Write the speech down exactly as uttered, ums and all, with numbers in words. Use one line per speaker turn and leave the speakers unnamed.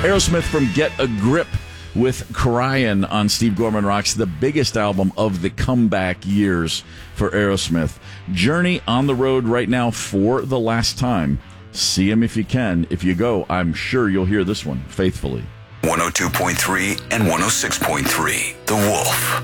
Aerosmith from Get a Grip with Cryin' on Steve Gorman Rocks, the biggest album of the comeback years for Aerosmith. Journey on the road right now for the last time. See him if you can. If you go, I'm sure you'll hear this one faithfully.
one oh two point three and one oh six point three, The Wolf.